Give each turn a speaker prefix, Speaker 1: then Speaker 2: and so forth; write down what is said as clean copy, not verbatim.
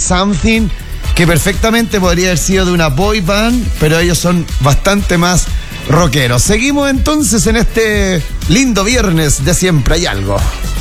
Speaker 1: Something, que perfectamente podría haber sido de una boy band, pero ellos son bastante más rockeros. Seguimos entonces en este lindo viernes de Siempre Hay Algo.